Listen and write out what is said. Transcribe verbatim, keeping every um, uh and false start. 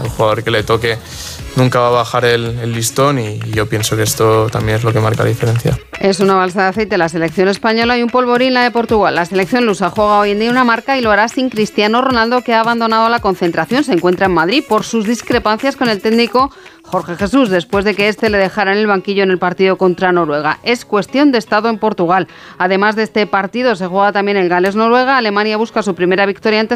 el jugador que le toque nunca va a bajar el, el listón y, y yo pienso que esto también es lo que marca la diferencia. Es una balsa de aceite la selección española y un polvorín la de Portugal. La selección lusa juega hoy en día una marca y lo hará sin Cristiano Ronaldo, que ha abandonado la concentración. Se encuentra en Madrid por sus discrepancias con el técnico Jorge Jesús, después de que éste le dejara en el banquillo en el partido contra Noruega. Es cuestión de estado en Portugal. Además de este partido, se juega también el Gales-Noruega. Alemania busca su primera victoria ante